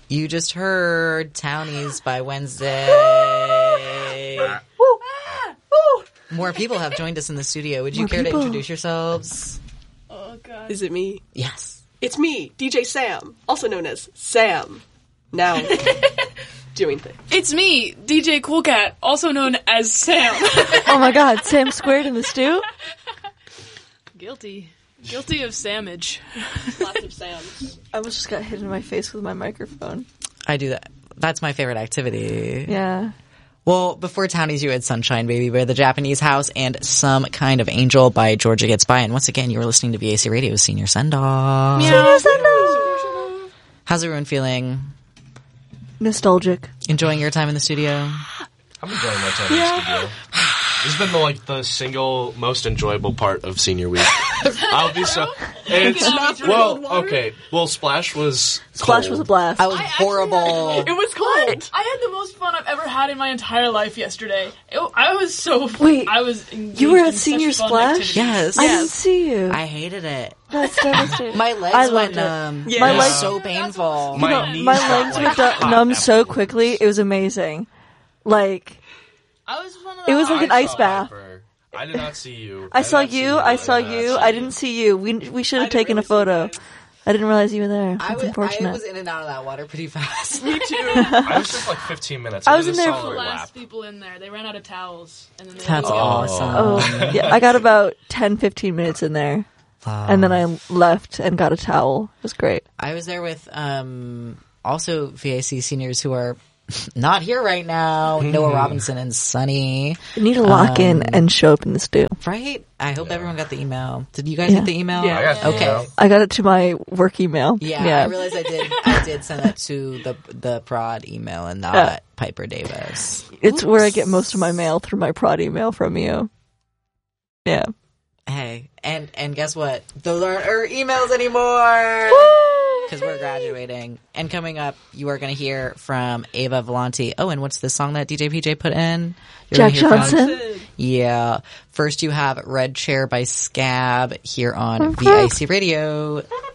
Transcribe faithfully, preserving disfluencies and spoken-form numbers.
You just heard Townies by Wednesday. Woo! Woo! More people have joined us in the studio. Would you More care people. to introduce yourselves? Oh, God. Is it me? Yes. It's me, D J Sam, also known as Sam. Now, doing things. It's me, D J Cool Cat, also known as Sam. Oh my god, Sam squared in the stew? Guilty. Guilty of Samage. Lots of Sams. I almost just got hit in my face with my microphone. I do that. That's my favorite activity. Yeah. Well, before Townies, you had Sunshine Baby by The Japanese House and Some Kind of Angel by Georgia Gets By. And once again, you were listening to V A C Radio's Senior Send-Off. Senior send-off! How's everyone feeling? Nostalgic. Enjoying your time in the studio? I'm enjoying my time in the studio. This has been the, like the single most enjoyable part of senior week. I'll be so. It's well, okay. Well, Splash was Splash cold. was a blast. I was horrible. It was cold. I had the most fun I've ever had in my entire life yesterday. It, I was so... Wait, I was engaged you were at in such Senior fun Splash? activities. Yes. I didn't see you. I hated it. That's devastating. My legs I went loved it. numb. Yeah. It My was legs- so painful. My No, knees my got, legs like, went du- hot numb so afterwards. quickly, it was amazing. Like, I was one of it was like an I ice saw bath. Hyper. I did not see you. I did saw not see you, I saw did not you, see I didn't see you. We we should have taken a photo. I didn't realize you were there. I That's was, unfortunate. I was in and out of that water pretty fast. Me too. I was just like fifteen minutes. I It was a in there the solid last lap. people in there. They ran out of towels. And then they That's all got- awesome. Oh, yeah, I got about ten, fifteen minutes in there. And then I left and got a towel. It was great. I was there with um, also V A C seniors who are not here right now. Noah Robinson and Sunny. You need to lock in Um, and show up in the stew. Right? I hope everyone got the email. Did you guys Yeah. get the email? Yeah. I got the Okay. email. I got it to my work email. Yeah, yeah. I realized I did. I did send that to the the prod email and not Yeah. Piper Davis. It's where I get most of my mail through my prod email from you. Yeah. Hey, and and guess what? Those aren't our emails anymore because we're graduating. And coming up, you are going to hear from Ava Volanti. Oh, and what's the song that D J P J put in? You're Jack gonna hear from- Johnson. Yeah. First, you have Red Chair by Scab here on V I C Radio.